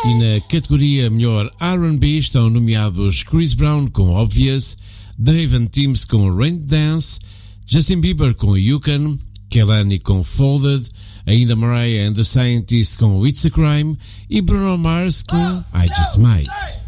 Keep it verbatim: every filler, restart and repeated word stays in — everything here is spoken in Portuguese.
E na categoria Melhor R and B estão nomeados Chris Brown com Obvious, Dave and Timms com Rain Dance, Justin Bieber com You Can, Kehlani com Folded, ainda Mariah and the Scientists com It's a Crime e Bruno Mars com I Just Might.